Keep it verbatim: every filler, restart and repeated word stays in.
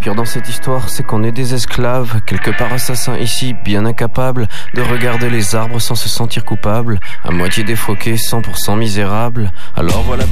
pire dans cette histoire, c'est qu'on est des esclaves, quelque part assassins ici, bien incapables de regarder les arbres sans se sentir coupables, à moitié défroqués, cent pour cent misérables. Alors voilà